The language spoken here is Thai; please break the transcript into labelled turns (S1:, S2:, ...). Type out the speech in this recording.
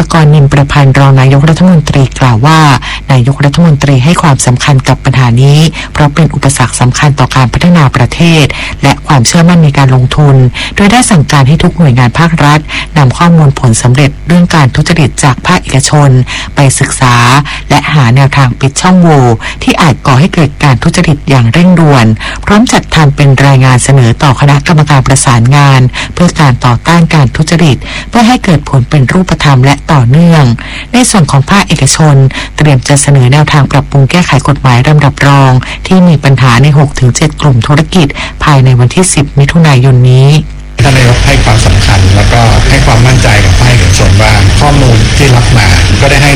S1: กร นิมประพันธ์รองนายกรัฐมนตรีกล่าวว่านายกรัฐมนตรีให้ความสำคัญกับปัญหานี้เพราะเป็นอุปสรรคสำคัญต่อการพัฒนาประเทศและความเชื่อมั่นในการลงทุนโดยได้สั่งการให้ทุกหน่วยงานภาครัฐนำข้อมูลผลสำเร็จเรื่องการทุจริตจากภาคเอกชนไปศึกษาและหาแนวทางปิดช่องโหว่ที่อาจก่อให้เกิดการทุจริตอย่างเร่งด่วนพร้อมจัดทำเป็นรายงานเสนอต่อคณะกรรมการประสานงานเพื่อการต่อต้านการทุจริตเพื่อให้เกิดผลเป็นรูปธรรมและต่อเนื่องในส่วนของภาคเอกชนเตรียมจะเสนอแนวทางปรับปรุงแก้ไขกฎหมายลำดับรองที่มีปัญหาใน 6-7 กลุ่มธุรกิจภายในวันที่ 10 มิถุนายนนี้
S2: ท่านนายกให้ความสำคัญแล้วก็ให้ความมั่นใจกับภาคเอกชนว่าข้อมูลที่รับมาก็ได้ให้